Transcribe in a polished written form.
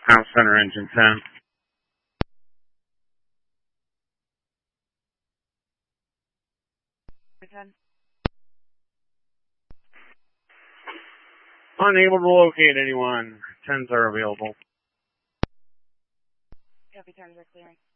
House Center Engine 10. Unable to locate anyone. 10s are available. Copy, 10s are clearing.